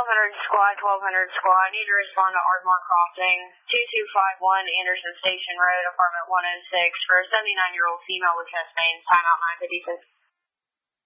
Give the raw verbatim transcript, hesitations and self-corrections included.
twelve hundred squad, twelve hundred squad. I need to respond to Ardmore Crossing, two two five one Anderson Station Road, apartment one oh six, for a seventy-nine-year-old female with chest pains. Timeout nine fifty-six.